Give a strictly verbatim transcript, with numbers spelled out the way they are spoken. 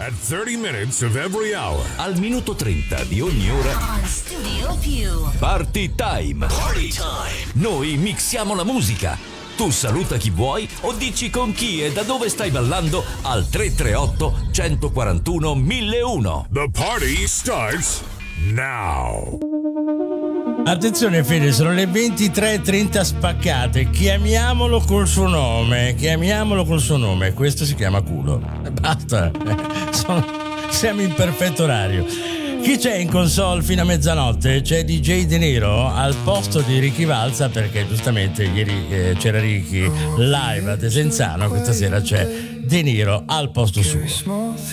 At thirty minutes of every hour. Al minuto trenta di ogni ora. On Studio Più. Party time. Party time. Noi mixiamo la musica. Tu saluta chi vuoi o dici con chi e da dove stai ballando al tre tre otto, uno quattro uno, mille uno. The party starts now. Attenzione Fede, sono le ventitré e trenta spaccate. Chiamiamolo col suo nome. Chiamiamolo col suo nome. Questo si chiama culo. Basta. Sono... Siamo in perfetto orario. Chi c'è in console fino a mezzanotte? C'è D J De Niro al posto di Ricky Valza, perché giustamente ieri eh, c'era Ricky live a Desenzano, questa sera c'è De Niro al posto suo.